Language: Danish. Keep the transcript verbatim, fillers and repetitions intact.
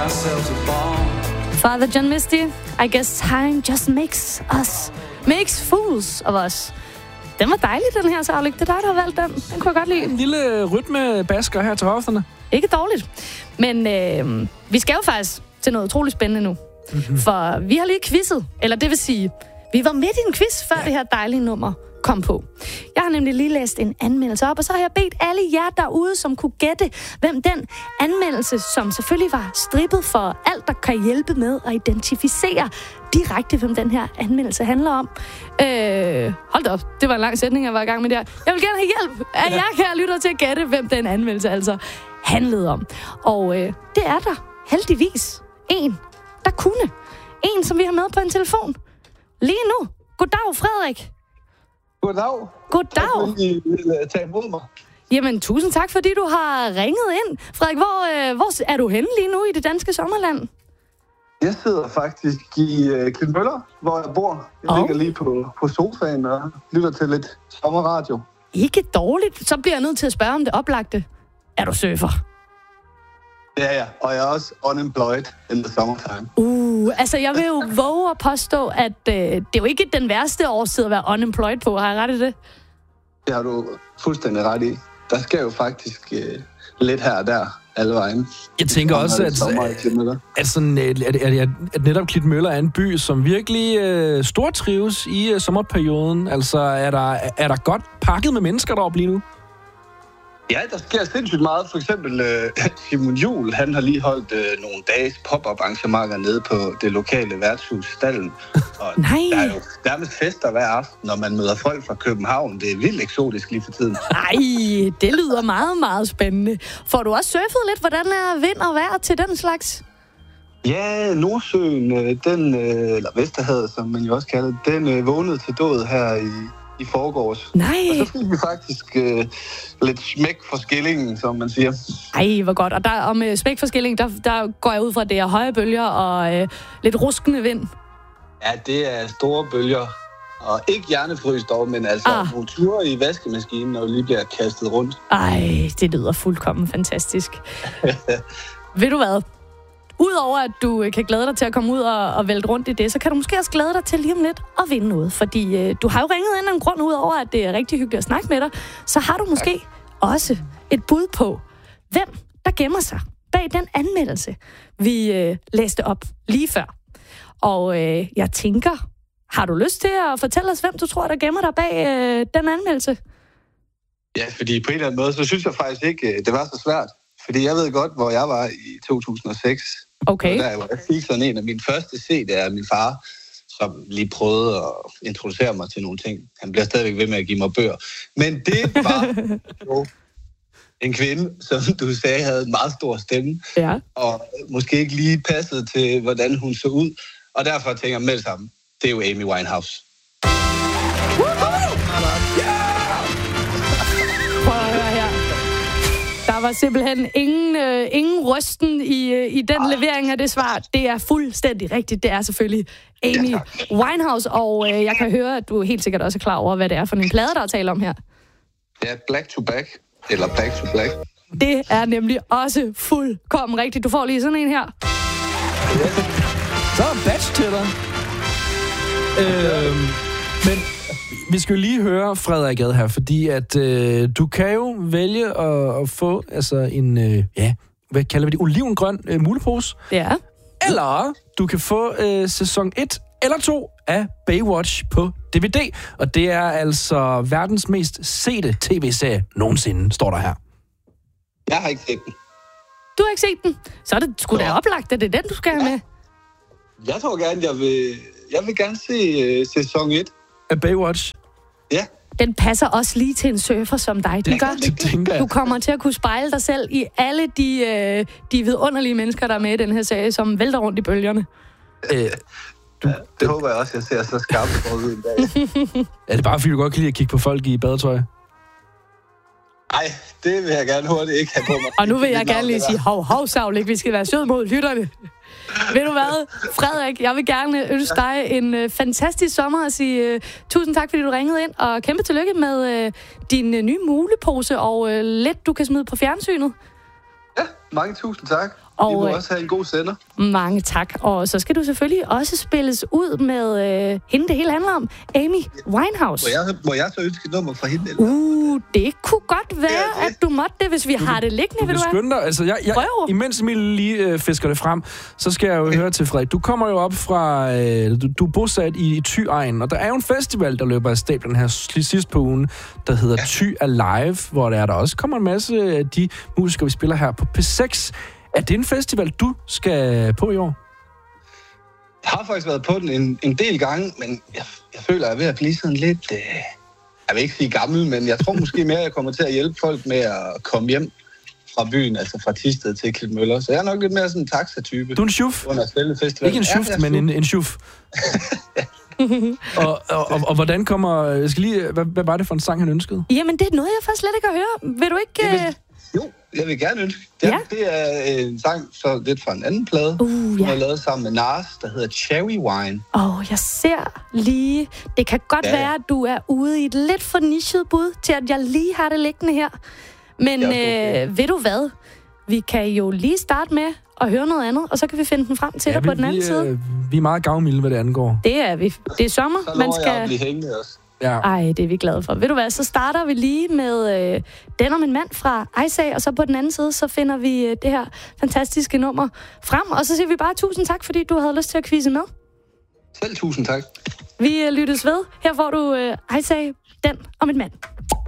ourselves a bomb. Father John Misty, I guess time just makes us, makes fools of us. Den var dejlig, den her, Sarlik. Det er dig, der har valgt den. Den kunne jeg godt lide. En lille rytmebasker her til hofterne. Ikke dårligt. Men øh, vi skal jo faktisk til noget utroligt spændende nu. Mm-hmm. For vi har lige quizzet, eller det vil sige, vi var midt i en quiz, før ja. det her dejlige nummer kom på. Jeg har nemlig lige læst en anmeldelse op, og så har jeg bedt alle jer derude, som kunne gætte, hvem den anmeldelse, som selvfølgelig var strippet for alt, der kan hjælpe med at identificere direkte, hvem den her anmeldelse handler om. Øh, hold da op, det var en lang sætning, jeg var i gang med der. Jeg vil gerne have hjælp af jer, kære lytter, til at gætte, hvem den anmeldelse altså handlede om. Og øh, det er der heldigvis en, der kunne. En, som vi har med på en telefon. Lige nu. Goddag, Frederik. Goddag. Goddag. Tak fordi I vil tage imod mig. Jamen, tusind tak, fordi du har ringet ind. Frederik, hvor, øh, hvor er du henne lige nu i det danske sommerland? Jeg sidder faktisk i øh, Klitmøller, hvor jeg bor. Jeg oh. ligger lige på, på sofaen og lytter til lidt sommerradio. Ikke dårligt. Så bliver jeg nødt til at spørge om det oplagte. Er du surfer? Ja, ja. Og jeg er også unemployed in the summertime. Uh, altså jeg vil jo våge at påstå, at øh, det er jo ikke den værste årstid at være unemployed på. Har jeg ret i det? Det har du fuldstændig ret i. Der sker jo faktisk øh, lidt her og der alle vejen. Jeg tænker også, at, at, sådan, at, at, at, at netop Klitmøller er en by, som virkelig øh, stortrives i øh, sommerperioden. Altså, er der, er der godt pakket med mennesker deroppe lige nu? Ja, der sker sindssygt meget. For eksempel øh, Simon Juhl, han har lige holdt øh, nogle dages pop-up arrangementer nede på det lokale værtshus Stallen. Og Nej. Der er jo nærmest fester hver aften, når man møder folk fra København. Det er vildt eksotisk lige for tiden. Nej, det lyder meget, meget spændende. Får du også surfet lidt, hvordan er vind og vejr til den slags? Ja, Nordsøen, den, eller Vesterhavet, som man jo også kalder det, den øh, vågnede til død her i, i forgårs. Nej. Og så fik vi faktisk øh, lidt smæk for skillingen, som man siger. Ej, hvor godt. Og der, om øh, smæk for skillingen, der, der går jeg ud fra, at det er høje bølger og øh, lidt ruskende vind. Ja, det er store bølger. Og ikke hjernefrys dog, men altså ah. nogle ture i vaskemaskinen, når vi lige bliver kastet rundt. Ej, det lyder fuldkommen fantastisk. Ved du hvad? Udover at du kan glæde dig til at komme ud og, og vælte rundt i det, så kan du måske også glæde dig til lige om lidt at vinde noget. Fordi øh, du har jo ringet ind af en grund, udover at det er rigtig hyggeligt at snakke med dig, så har du måske også et bud på, hvem der gemmer sig bag den anmeldelse, vi øh, læste op lige før. Og øh, jeg tænker, har du lyst til at fortælle os, hvem du tror, der gemmer dig bag øh, den anmeldelse? Ja, fordi på en eller anden måde, så synes jeg faktisk ikke, det var så svært. Fordi jeg ved godt, hvor jeg var i to tusind og seks. Okay. Der, hvor jeg fik sådan en af mine første C D'er af min far, som lige prøvede at introducere mig til nogle ting. Han bliver stadigvæk ved med at give mig bøger. Men det var jo en kvinde, som du sagde, havde en meget stor stemme. Ja. Og måske ikke lige passede til, hvordan hun så ud. Og derfor tænker jeg med det samme. Det er jo Amy Winehouse. Der var simpelthen ingen, øh, ingen rysten i, øh, i den levering af det svar. Det er fuldstændig rigtigt. Det er selvfølgelig Amy ja, Winehouse, og øh, jeg kan høre, at du helt sikkert også er klar over, hvad det er for en plade, der er tale om her. Ja, Black to Back, eller Back to Black. Det er nemlig også fuldkommen rigtigt. Du får lige sådan en her. Ja. Så er batch til dig. Øhm, men vi skal jo lige høre Frederik Ad her, fordi at øh, du kan jo vælge at, at få altså en, øh, ja, hvad kalder vi det, olivengrøn øh, mulepose. Ja. Eller du kan få øh, sæson et eller to af Baywatch på D V D. Og det er altså verdens mest sete tv-serie nogensinde, står der her. Jeg har ikke set den. Du har ikke set den? Så er det sgu da oplagt, at det er den, du skal have med. Jeg tror gerne, jeg vil, jeg vil gerne se uh, sæson et. Af Baywatch? Ja. Den passer også lige til en surfer som dig. Den det, gør, det tænker jeg. Du kommer til at kunne spejle dig selv i alle de, øh, de vidunderlige mennesker, der er med i den her serie, som vælter rundt i bølgerne. Øh, du, ja, det, det håber jeg også, jeg ser så skarpt ud en dag. Er det bare, fordi du godt kan lide at kigge på folk i badetøj? Nej, det vil jeg gerne hurtigt ikke have på mig. Og nu vil jeg gerne lige sige, hov, hov, Savlik, vi skal være sød mod lytterne. Ved du hvad, Frederik, jeg vil gerne ønske dig en uh, fantastisk sommer og sige uh, tusind tak, fordi du ringede ind, og kæmpe tillykke med uh, din uh, nye mulepose og uh, lidt, du kan smide på fjernsynet. Ja, mange tusind tak. Og, I må også have en god sender. Mange tak. Og så skal du selvfølgelig også spilles ud med øh, hende, det hele handler om. Amy Winehouse. Må jeg, må jeg så ønske et nummer fra hende? Eller? Uh, det kunne godt være, ja, at du måtte det, hvis vi du, har det liggende. Du vil skynde dig. Altså, jeg, jeg, imens Emilie lige øh, fisker det frem, så skal jeg jo okay. høre til Frederik. Du kommer jo op fra... Øh, du, du er bosat i, i Thy-egnen, og der er jo en festival, der løber af stablen her sidst på ugen, der hedder ja. Thy Alive, hvor der, der også kommer en masse af de musikere, vi spiller her på P seks. Er det en festival, du skal på i år? Jeg har faktisk været på den en, en del gange, men jeg, jeg føler, at jeg er ved at blive sådan lidt... Øh, jeg vil ikke sige gammel, men jeg tror måske mere, at jeg kommer til at hjælpe folk med at komme hjem fra byen, altså fra Thisted til Klitmøller. Så jeg er nok lidt mere sådan en taxa-type. Du er en sjuf? Ikke en schuft, ja, men en, en sjuf. og, og, og, og hvordan kommer... Jeg skal lige, hvad, hvad var det for en sang, han ønskede? Jamen, det er noget, jeg faktisk slet ikke har hørt. Vil du ikke... Jamen, jo, jeg vil gerne ønske. Det, ja. det er en sang så lidt fra en anden plade, uh, ja. som jeg har lavet sammen med Nars, der hedder Cherry Wine. Åh, oh, jeg ser lige... Det kan godt ja. være, at du er ude i et lidt for nichet bud, til at jeg lige har det liggende her. Men okay. øh, ved du hvad? Vi kan jo lige starte med at høre noget andet, og så kan vi finde den frem til ja, dig vi, på den anden vi, side. Øh, vi er meget gavmilde, hvad det angår. Det er vi. Det er sommer. Så man skal... jeg at blive hængende også. Ja. Ej, det er vi glade for. Ved du hvad, så starter vi lige med øh, Den om en mand fra Ejsag, og så på den anden side, så finder vi øh, det her fantastiske nummer frem, og så siger vi bare tusind tak, fordi du havde lyst til at quizze med. Selv tusind tak. Vi øh, lyttes ved. Her får du øh, Ejsag, Den om en mand.